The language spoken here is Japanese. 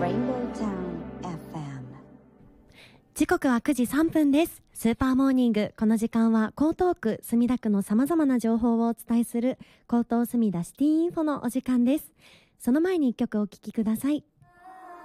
Rainbow Town FM。 時刻は9時3分です。スーパーモーニング。この時間は江東区墨田区の様々な情報をお伝えする江東墨田シティインフォのお時間です。その前に一曲お聴きください。